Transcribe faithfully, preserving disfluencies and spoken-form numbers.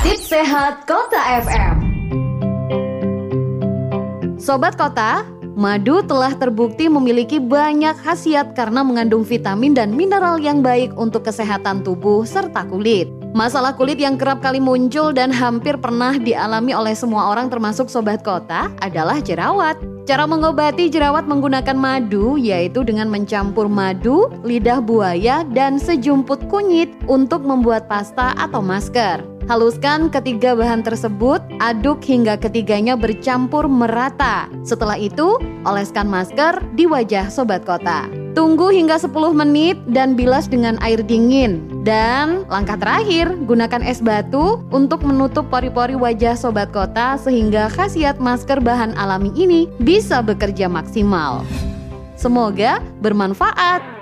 Tips Sehat Kota F M. Sobat Kota, madu telah terbukti memiliki banyak khasiat karena mengandung vitamin dan mineral yang baik untuk kesehatan tubuh serta kulit. Masalah kulit yang kerap kali muncul dan hampir pernah dialami oleh semua orang termasuk Sobat Kota adalah jerawat. Cara mengobati jerawat menggunakan madu yaitu dengan mencampur madu, lidah buaya, dan sejumput kunyit untuk membuat pasta atau masker. Haluskan ketiga bahan tersebut, aduk hingga ketiganya bercampur merata. Setelah itu, oleskan masker di wajah Sobat Kota. Tunggu hingga sepuluh menit dan bilas dengan air dingin. Dan langkah terakhir, gunakan es batu untuk menutup pori-pori wajah Sobat Kota sehingga khasiat masker bahan alami ini bisa bekerja maksimal. Semoga bermanfaat.